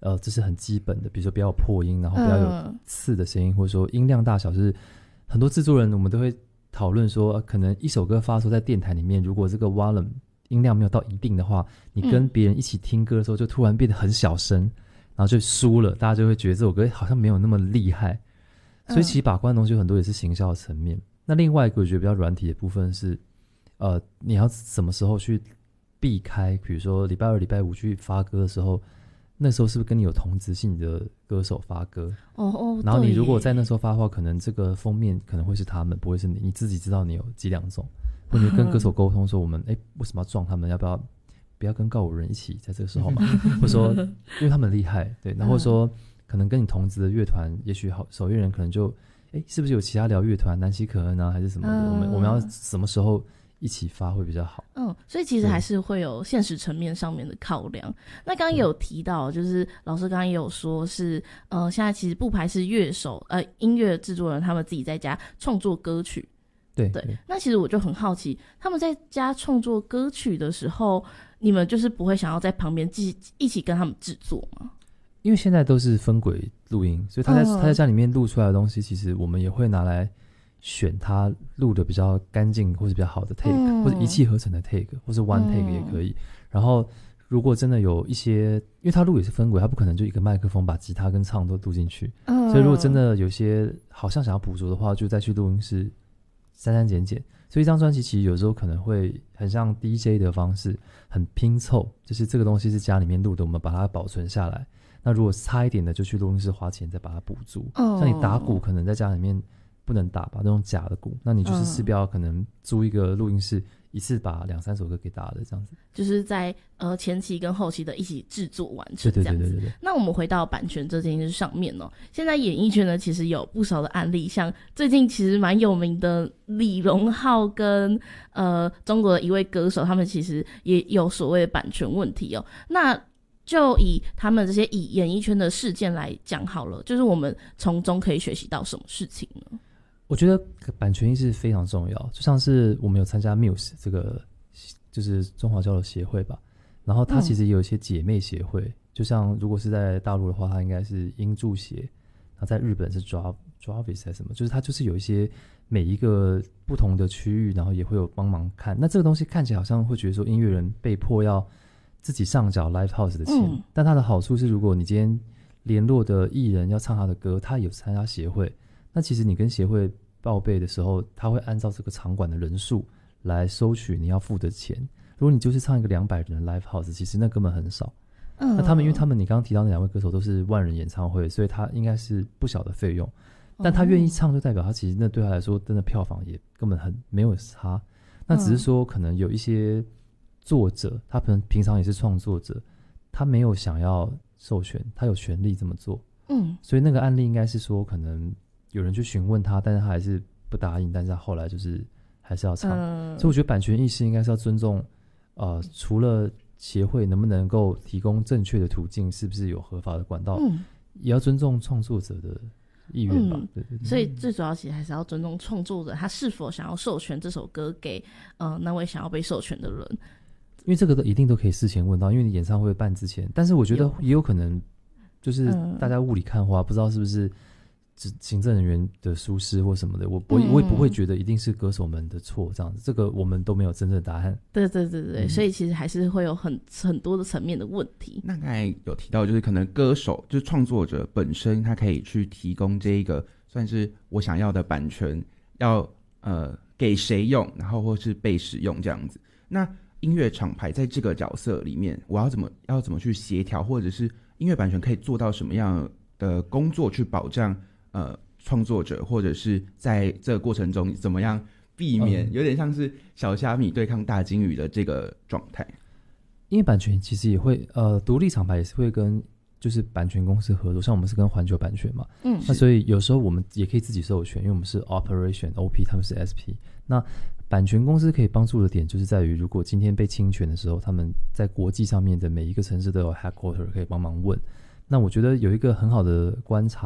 这是很基本的，比如说不要有破音，然后不要有刺的声音，或者说音量大小是很多制作人我们都会讨论说，可能一首歌发出在电台里面，如果这个 volume 音量没有到一定的话，你跟别人一起听歌的时候就突然变得很小声，然后就输了，大家就会觉得这首歌好像没有那么厉害。所以其实把关的东西很多也是行销的层面。那另外一个我觉得比较软体的部分是你要什么时候去避开，比如说礼拜二礼拜五去发歌的时候，那时候是不是跟你有同质性的歌手发歌？然后你如果在那时候发的话，可能这个封面可能会是他们，不会是你，你自己知道你有几两种，或者跟歌手沟通说我们为什么要撞他们，要不要跟告五人一起在这个时候嘛？或者说因为他们厉害，对，然后说可能跟你同职的乐团，也许首乐人可能就是不是有其他聊乐团，南希可恩啊还是什么的，我们要什么时候一起发会比较好。 所以其实还是会有现实层面上面的考量。那刚刚也有提到，就是老师刚刚也有说是现在其实不排斥乐手音乐制作人他们自己在家创作歌曲。对，那其实我就很好奇，他们在家创作歌曲的时候，你们就是不会想要在旁边一起跟他们制作吗？ 因为现在都是分轨录音，所以他在家里面录出来的东西，其实我们也会拿来选他录的比较干净或是比较好的 take，或者一气呵成的 take，或是 one take 也可以。然后如果真的有一些，因为他录也是分轨，他不可能就一个麦克风把吉他跟唱都录进去，所以如果真的有些好像想要补足的话，就再去录音室删减。所以一张专辑其实有时候可能会很像 DJ 的方式，很拼凑，就是这个东西是家里面录的，我们把它保存下来。那如果差一点的，就去录音室花钱再把它补足。像你打鼓可能在家里面不能打吧，那种假的鼓，那你就是势必要可能租一个录音室，一次把2-3首歌给打的这样子。 就是在前期跟后期的一起制作完成这样子。对。那我们回到版权这件事上面现在演艺圈呢其实有不少的案例，像最近其实蛮有名的李荣浩跟中国的一位歌手，他们其实也有所谓的版权问题那就以他们这些以演艺圈的事件来讲好了，就是我们从中可以学习到什么事情呢？ 我觉得版权意识非常重要，就像是我们有参加 Muse 这个就是中华交流协会吧，然后它其实也有一些姐妹协会，就像如果是在大陆的话，它应该是英著协，然后在日本是 Jarvis 还是什么，就是它就是有一些每一个不同的区域，然后也会有帮忙看。那这个东西看起来好像会觉得说音乐人被迫要自己上缴 Live House 的钱，但它的好处是，如果你今天联络的艺人要唱他的歌，他有参加协会，那其实你跟协会报备的时候，他会按照这个场馆的人数来收取你要付的钱。如果你就是唱一个200人的 Live House， 其实那根本很少。那他们因为他们你刚刚提到那2位歌手都是10000人演唱会，所以他应该是不小的费用，但他愿意唱就代表他其实那对他来说真的票房也根本很没有差。那只是说可能有一些作者，他可能平常也是创作者，他没有想要授权，他有权利这么做。所以那个案例应该是说可能有人去询问他，但是他还是不答应，但是他后来就是还是要唱。所以我觉得版权意识应该是要尊重除了协会能不能够提供正确的途径，是不是有合法的管道，也要尊重创作者的意愿吧。对。 所以最主要其实还是要尊重创作者他是否想要授权这首歌给那位想要被授权的人。 因为这个一定都可以事前问到，因为你演唱会办之前，但是我觉得也有可能就是大家雾里看花，不知道是不是行政人员的疏失或什么的，我也不会觉得一定是歌手们的错这样子，这个我们都没有真正的答案。 对，所以其实还是会有很多的层面的问题。 那刚才有提到就是可能歌手就是创作者本身他可以去提供这一个算是我想要的版权要给谁用，然后或是被使用这样子。那音乐厂牌在这个角色里面，我要怎么去协调，或者是音乐版权可以做到什么样的工作去保障创作者，或者是在这个过程中怎么样避免有点像是小虾米对抗大金鱼的这个状态。 因为版权其实也会独立厂牌也是会跟就是版权公司合作，像我们是跟环球版权嘛，那所以有时候我们也可以自己授权，因为我们是 Operation OP， 他们是 SP。那版权公司可以帮助的点就是在于，如果今天被侵权的时候，他们在国际上面的每一个城市都有 headquarter 可以帮忙问。那我觉得有一个很好的观察